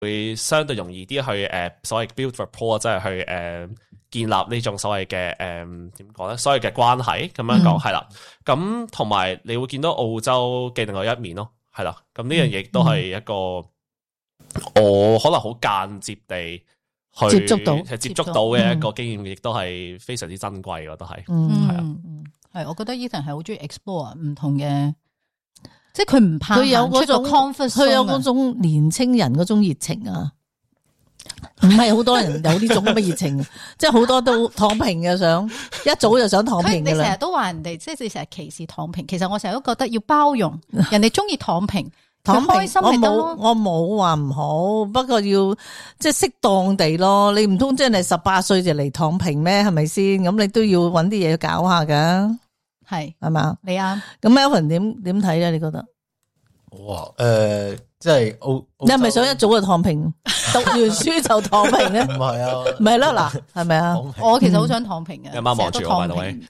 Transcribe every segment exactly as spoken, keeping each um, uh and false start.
會相對容易啲去誒、呃、所謂 build rapport，即係去誒、呃、建立呢種所謂嘅誒點講咧，所謂嘅關係咁樣講係啦。咁同埋你會見到澳洲嘅另外一面咯，係啦。咁呢樣嘢亦都係一個、嗯、我可能好間接地去接觸到係接觸到嘅一個經驗，亦都係非常之珍貴，我覺得係。 嗯， 係啊， 係，我覺得 Ethan 係好中意 explore 唔同嘅。即係佢唔怕， 佢有嗰種，佢有嗰種年青人嗰種熱情啊，唔係好多人有呢種咁嘅熱情，即係好多都躺平嘅，想一早就想躺平嘅啦。 你成日都話人哋，即係你成日歧視躺平，其實我成日都覺得要包容，人哋中意躺平， 躺平開心咪得咯。 我冇話唔好，不過要即係適當地咯。你唔通真係十八歲就嚟躺平咩？係咪先？咁你都要搵啲嘢搞下噶。 係係嘛？ 你啊， 咁 Melvin 點點睇咧？你覺得？ 哇，誒、呃，即係澳， 你係咪想一早就躺平，讀完書就躺平咧？ 唔係啊， 唔係啦，嗱，係咪啊？ 我其實好想躺平嘅， 有媽望住我埋到位。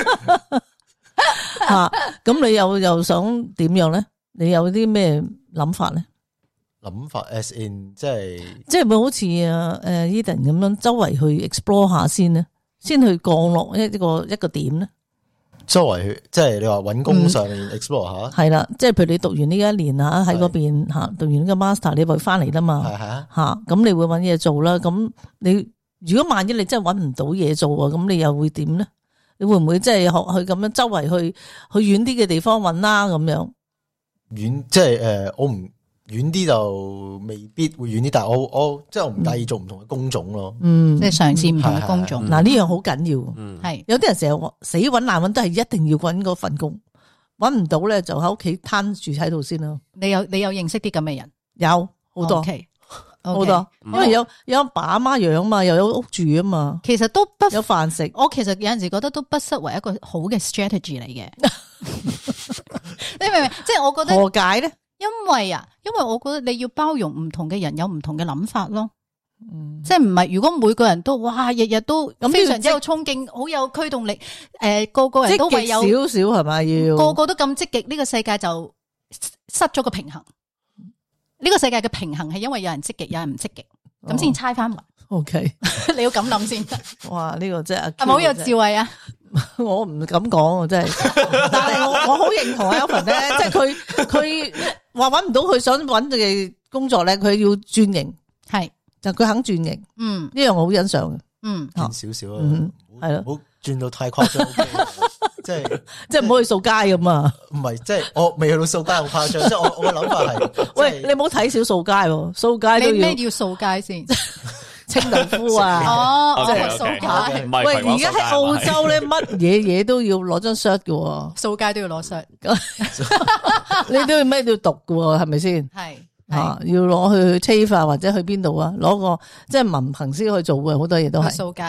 吓，咁你又又想點樣咧？你有啲咩諗法咧？ 諗法 as in 即係即係會好似啊誒 Eden 咁樣，周圍去 explore 下先咧，先去降落一個一個點咧。 周圍去，即係你話搵工上面 explore 下， 係啦，即係譬如你讀完呢一年吓喺嗰邊吓，讀完呢個 master 你會翻嚟啦嘛， 係係啊， 吓咁你會搵嘢做啦。咁你如果萬一你真係搵唔到嘢做啊，咁你又會點咧？你會唔會即係學去咁樣周圍去去遠啲嘅地方搵啦？咁樣遠即係誒，我唔。遠啲就未必會遠啲，但係我我即係我唔介意做唔同嘅工種咯。 嗯， 即係嘗試唔同嘅工種。 嗱呢樣好緊要。 嗯， 係有啲人成日死搵難搵，都係一定要搵嗰份工，搵唔到咧就喺屋企攤住喺度先咯。 你有你有認識啲咁嘅人？ 有好多，好 Okay, 多，因為有有阿爸阿媽養嘛，又有屋住啊嘛， 其實都不有飯食。 我其實有陣時覺得都不失為一個好嘅 strategy 嚟嘅。你明唔明？即係我覺得何解咧？ 因為啊，因為我覺得你要包容唔同嘅人有唔同嘅諗法咯， 嗯， 即係唔係如果每個人都哇日日都咁非常之有衝勁，好有驅動力，誒、呃、個個人都為有少少係咪要個個都咁積極，呢、這個世界就失咗個平衡。呢、這個世界嘅平衡係因為有人積極，有人唔積極，咁先猜翻埋。 O K， 你要咁諗先。 哇，呢、這個真係係咪好有智慧啊？ 我唔敢講，真係，但係我我好認同 Alvin 咧，即係佢佢話搵唔到佢想搵嘅工作咧，佢要轉型， 係就佢肯轉型， 嗯， 呢樣我好欣賞嘅， 嗯， 轉少少啊， 係咯， 唔好轉到太誇張，即係即係唔好去掃街咁啊， 唔係，即係我未去到掃街咁誇張，即係我我嘅諗法係， 喂，你唔好睇小掃街，掃街都要你咩要掃街先？ 清道夫啊！ 哦， 即係掃街。 喂，而家喺澳洲咧，乜嘢嘢都要攞張 cert 嘅， 掃街都要攞 cert， 你都要咩都要讀嘅，係咪先？ 係啊，要攞去 TAFE 或者去邊度啊？攞個即係文憑先去做嘅，好多嘢都係掃街。